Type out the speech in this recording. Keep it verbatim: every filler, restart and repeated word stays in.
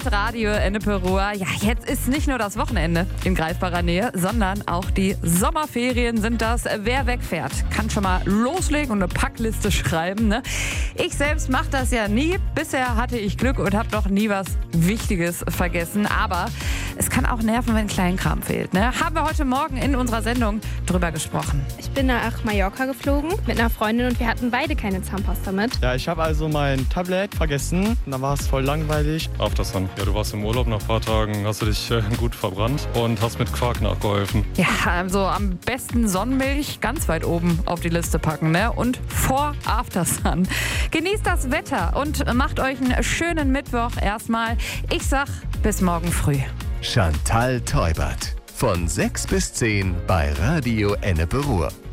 mit Radio Ennepe-Ruhr. Ja, jetzt ist nicht nur das Wochenende in greifbarer Nähe, sondern auch die Sommerferien sind das. Wer wegfährt, kann schon mal loslegen und eine Packliste schreiben. Ne? Ich selbst mache das ja nie. Bisher hatte ich Glück und habe noch nie was Wichtiges vergessen. Aber es kann auch nerven, wenn Kleinkram fehlt. Ne? Haben wir heute Morgen in unserer Sendung drüber gesprochen. Ich bin nach Mallorca geflogen mit einer Freundin und wir hatten beide keine Zahnpasta mit. Ja, ich habe also mein Tablet vergessen. Da war es voll langweilig. Aftersun. Ja, du warst im Urlaub nach ein paar Tagen, hast du dich äh, gut verbrannt und hast mit Quark nachgeholfen. Ja, also am besten Sonnenmilch ganz weit oben auf die Liste packen, ne? Und vor Aftersun. Genießt das Wetter und macht euch einen schönen Mittwoch erstmal. Ich sag bis morgen früh. Chantal Teubert. Von sechs bis zehn bei Radio Ennepe-Ruhr.